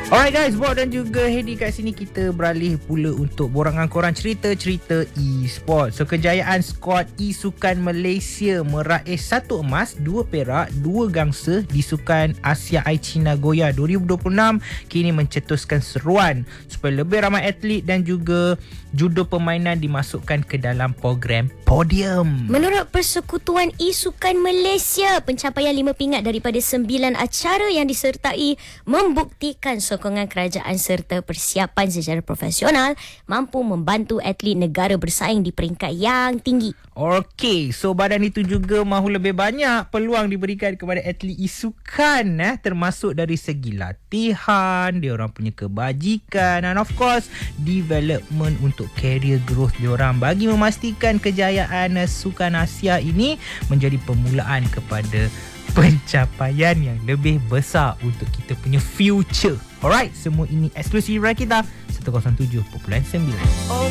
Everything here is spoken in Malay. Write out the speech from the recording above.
Alright guys, Bob dan juga Hedi kat sini kita beralih pula untuk borangan korang cerita-cerita e-sport. So kejayaan skuad e-sukan Malaysia meraih 1 emas, 2 perak, 2 gangsa di Sukan Asia Aichi Nagoya 2026 kini mencetuskan seruan supaya lebih ramai atlet dan juga judo permainan dimasukkan ke dalam program podium. Menurut Persekutuan E-Sukan Malaysia, pencapaian 5 pingat daripada 9 acara yang disertai membuktikan sokongan kerajaan serta persiapan secara profesional mampu membantu atlet negara bersaing di peringkat yang tinggi. Okey, so badan itu juga mahu lebih banyak peluang diberikan kepada atlet e-sukan termasuk dari segi latihan, dia orang punya kebajikan dan of course development untuk career growth dia orang bagi memastikan kejayaan Sukan Asia ini menjadi permulaan kepada pencapaian yang lebih besar untuk kita punya future. Alright, semua ini eksklusif dari kita 107.9.